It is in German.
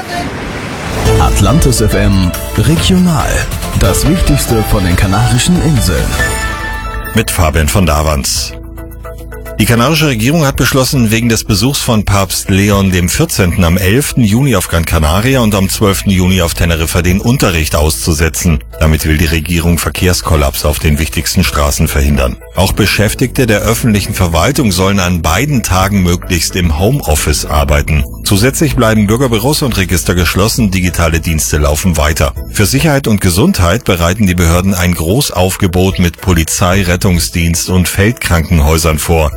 Atlantis FM Regional. Das Wichtigste von den Kanarischen Inseln. Mit Fabian von Davans. Die kanarische Regierung hat beschlossen, wegen des Besuchs von Papst Leon XIV. Am 11. Juni auf Gran Canaria und am 12. Juni auf Teneriffa den Unterricht auszusetzen. Damit will die Regierung Verkehrskollaps auf den wichtigsten Straßen verhindern. Auch Beschäftigte der öffentlichen Verwaltung sollen an beiden Tagen möglichst im Homeoffice arbeiten. Zusätzlich bleiben Bürgerbüros und Register geschlossen, digitale Dienste laufen weiter. Für Sicherheit und Gesundheit bereiten die Behörden ein Großaufgebot mit Polizei, Rettungsdienst und Feldkrankenhäusern vor.